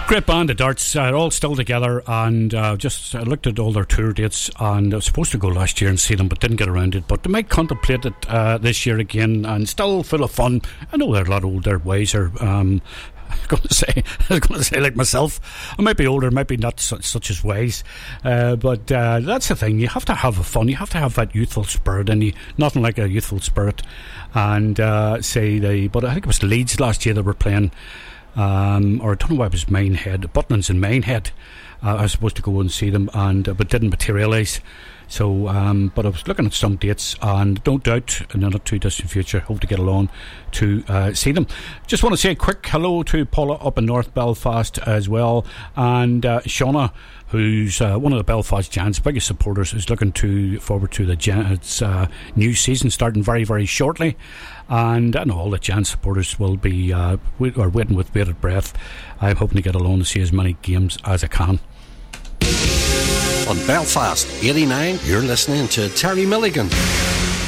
Great band, the Darts, all still together, and just looked at all their tour dates, and I was supposed to go last year and see them but didn't get around it, but they might contemplate it this year again, and still full of fun. I know they're a lot older, wiser, I was going to say like myself. I might be older, might be not such as wise, but that's the thing. You have to have fun. You have to have that youthful spirit in you. Nothing like a youthful spirit. And but I think it was Leeds last year they were playing, or I don't know why it was Minehead, Butlins in Minehead. I was supposed to go and see them, but didn't materialise. So, but I was looking at some dates, and no doubt in the not too distant future, hope to get along to see them. Just want to say a quick hello to Paula up in North Belfast as well, and Shauna, who's one of the Belfast Giants' biggest supporters, is looking forward to the Giants' new season starting very, very shortly. And I know all the Giants supporters will be waiting with bated breath. I'm hoping to get along to see as many games as I can. On Belfast 89, you're listening to Terry Milligan.